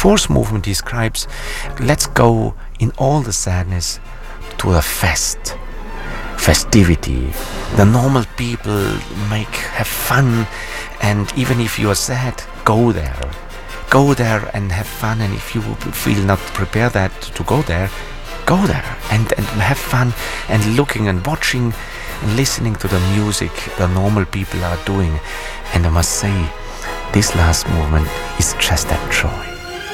fourth movement describes, let's go in all the sadness to a festivity. The normal people have fun, and even if you are sad, go there and have fun. And if you feel not prepared to go there and have fun, and looking and watching and listening to the music the normal people are doing. And I must say, this last movement is just that joy.